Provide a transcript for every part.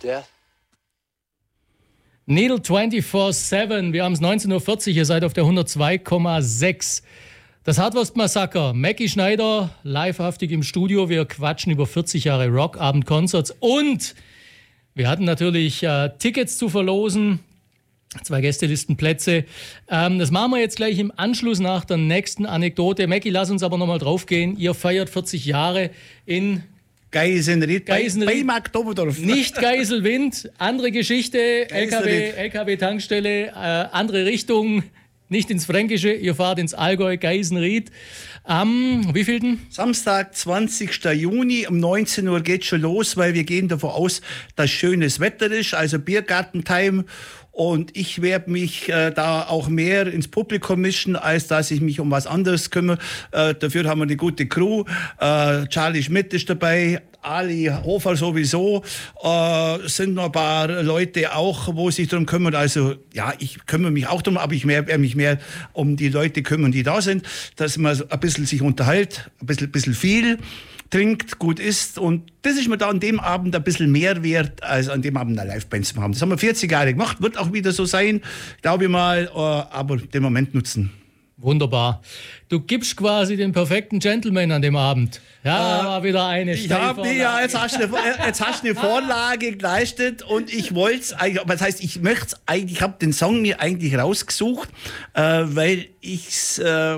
death. Needle 24/7, wir haben es 19.40 Uhr, ihr seid auf der 102,6. Das Hardwurst-Massaker, Mackie Schneider, livehaftig im Studio. Wir quatschen über 40 Jahre Rockabend-Concerts und wir hatten natürlich Tickets zu verlosen, 2 Gästelistenplätze. Das machen wir jetzt gleich im Anschluss nach der nächsten Anekdote. Mackie, lass uns aber nochmal draufgehen. Ihr feiert 40 Jahre in Geisenried. Bei Marktoberdorf. Nicht Geiselwind, andere Geschichte, LKW-Tankstelle, andere Richtung, nicht ins Fränkische, ihr fahrt ins Allgäu, Geisenried. Am wievielten? Samstag, 20. Juni, um 19 Uhr geht schon los, weil wir gehen davon aus, dass schönes Wetter ist, also Biergartentime. Und ich werde mich da auch mehr ins Publikum mischen, als dass ich mich um was anderes kümmere. Dafür haben wir eine gute Crew. Charlie Schmidt ist dabei, Ali Hofer sowieso. Sind noch ein paar Leute auch, wo sich darum kümmern. Also ja, ich kümmere mich auch darum, aber ich werde mich mehr um die Leute kümmern, die da sind. Dass man ein bisschen sich unterhält, ein bisschen viel trinkt, gut isst, und das ist mir da an dem Abend ein bisschen mehr wert, als an dem Abend eine Liveband zu haben. Das haben wir 40 Jahre gemacht, wird auch wieder so sein, glaube ich mal, aber den Moment nutzen. Wunderbar. Du gibst quasi den perfekten Gentleman an dem Abend. Ja, war wieder eine jetzt hast du eine Vorlage geleistet und ich wollte es eigentlich, aber das heißt, ich habe den Song mir eigentlich rausgesucht, weil ich es,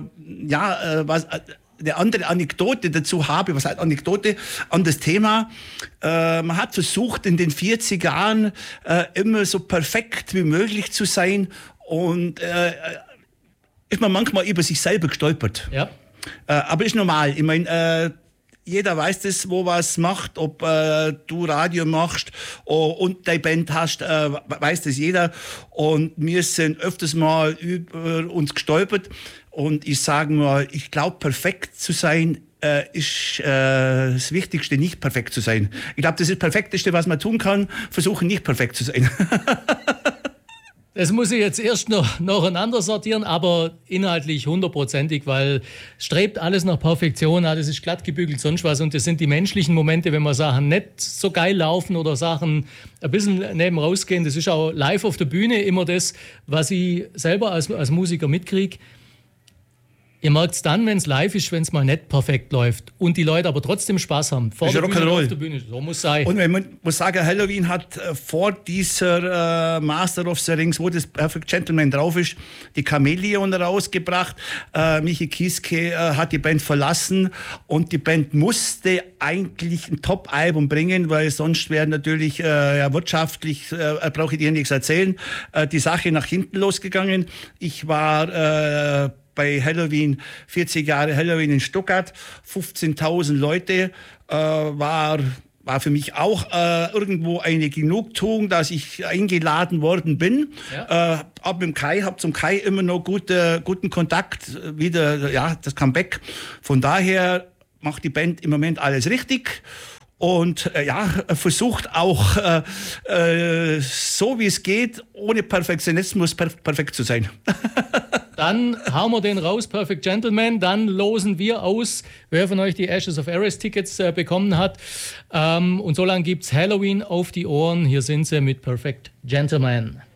eine andere Anekdote dazu habe, was heißt Anekdote, an das Thema. Man hat versucht, in den 40 Jahren immer so perfekt wie möglich zu sein und ist man manchmal über sich selber gestolpert. Ja. Aber ist normal. Ich meine, jeder weiß das, wo was macht, ob du Radio machst und deine Band hast, weiß das jeder. Und wir sind öfters mal über uns gestolpert. Und ich sage mal, ich glaube, perfekt zu sein ist das Wichtigste, nicht perfekt zu sein. Ich glaube, das ist das Perfekteste, was man tun kann, versuchen nicht perfekt zu sein. Das muss ich jetzt erst noch nacheinander sortieren, aber inhaltlich 100%ig, weil es strebt alles nach Perfektion, das ist glatt gebügelt, sonst was. Und das sind die menschlichen Momente, wenn man Sachen nicht so geil laufen oder Sachen ein bisschen neben rausgehen. Das ist auch live auf der Bühne immer das, was ich selber als Musiker mitkriege. Ihr merkt es dann, wenn es live ist, wenn es mal nicht perfekt läuft und die Leute aber trotzdem Spaß haben. Vor der Bühne, auf der Bühne, so muss sein. Und man muss sagen, Helloween hat vor dieser Master of the Rings, wo das Perfect Gentleman drauf ist, die Chamäleon rausgebracht. Michi Kieske hat die Band verlassen und die Band musste eigentlich ein Top-Album bringen, weil sonst wäre natürlich wirtschaftlich, brauche ich dir nichts erzählen, die Sache nach hinten losgegangen. Ich war bei Helloween, 40 Jahre Helloween in Stuttgart, 15.000 Leute, war für mich auch irgendwo eine Genugtuung, dass ich eingeladen worden bin. Ja. Hab zum Kai immer noch guten Kontakt, wieder, das Comeback. Von daher macht die Band im Moment alles richtig. Und versucht auch so wie es geht, ohne Perfektionismus perfekt zu sein. Dann hauen wir den raus, Perfect Gentleman. Dann losen wir aus, wer von euch die Ashes of Eris Tickets bekommen hat. Und so lange gibt's Helloween auf die Ohren. Hier sind sie mit Perfect Gentleman.